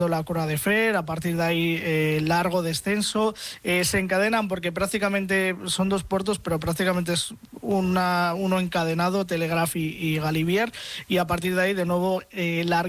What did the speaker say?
la Croix de Fer, a partir de ahí largo descenso, se encadenan porque prácticamente son dos puertos, pero prácticamente es uno encadenado, Telegraph y Galibier, y a partir de ahí de nuevo largo